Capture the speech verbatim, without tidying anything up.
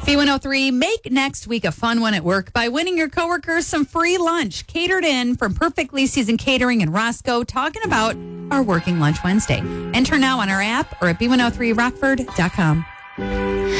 B one oh three, make next week a fun one at work by winning your coworkers some free lunch catered in from Perfectly Seasoned Catering in Roscoe, talking about our Working Lunch Wednesday. Enter now on our app or at b one oh three rockford dot com.